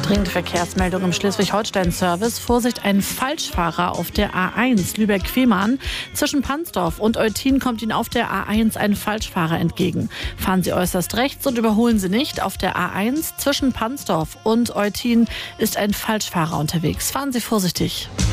Dringende Verkehrsmeldung im Schleswig-Holstein-Service. Vorsicht, ein Falschfahrer auf der A1 Lübeck-Fehmarn. Zwischen Pansdorf und Eutin kommt Ihnen auf der A1 ein Falschfahrer entgegen. Fahren Sie äußerst rechts und überholen Sie nicht. Auf der A1 zwischen Pansdorf und Eutin ist ein Falschfahrer unterwegs. Fahren Sie vorsichtig.